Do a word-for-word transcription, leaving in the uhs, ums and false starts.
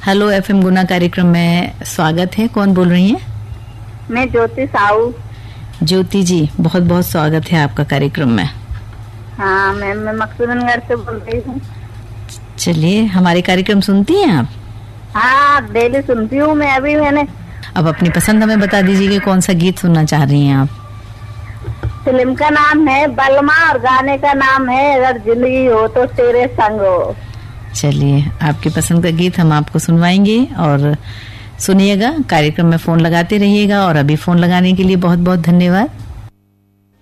Hello FM गुना कार्यक्रम में स्वागत है। कौन बोल रही हैं? मैं ज्योति साहू। ज्योति जी, बहुत बहुत स्वागत है आपका कार्यक्रम में। हाँ मैम, मैं मकसूदनगर से बोल रही हूँ। चलिए, हमारे कार्यक्रम सुनती हैं आप? हाँ, डेली सुनती हूँ मैं। अभी मैंने अब अपनी पसंद हमें बता दीजिए कि कौन सा गीत सुनना चाह रही हैं आप? फिल्म का नाम है बलमा और गाने का नाम है अगर जिंदगी हो तो तेरे संग हो। चलिए, आपकी पसंद का गीत हम आपको सुनवाएंगे और सुनिएगा। कार्यक्रम में फोन लगाते रहिएगा और अभी फोन लगाने के लिए बहुत बहुत धन्यवाद।